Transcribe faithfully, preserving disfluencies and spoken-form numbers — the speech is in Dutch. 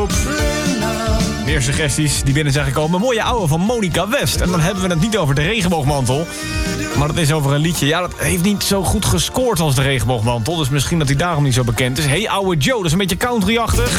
Meer suggesties die binnen zijn gekomen. Een mooie ouwe van Monica West. En dan hebben we het niet over de regenboogmantel. Maar dat is over een liedje. Ja, dat heeft niet zo goed gescoord als de regenboogmantel. Dus misschien dat hij daarom niet zo bekend is. Hey ouwe Joe, dat is een beetje country-achtig.